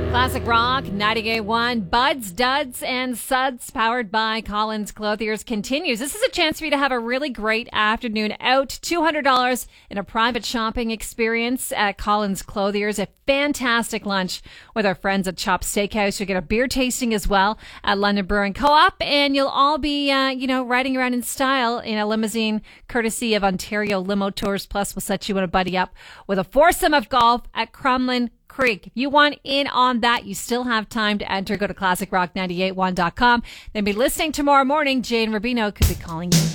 Classic Rock 98.1 Buds, Duds, and Suds, powered by Collins Clothiers, continues. This is a chance for you to have a really great afternoon out. $200 in a private shopping experience at Collins Clothiers. A fantastic lunch with our friends at Chop Steakhouse. You'll get a beer tasting as well at London Brewing Co-op, and you'll all be, riding around in style in a limousine courtesy of Ontario Limo Tours. Plus, we'll set you and a buddy up with a foursome of golf at Crumlin Creek. If you want in on that, you still have time to enter. Go to classicrock981.com. Then be listening tomorrow morning. Jane Rubino could be calling you.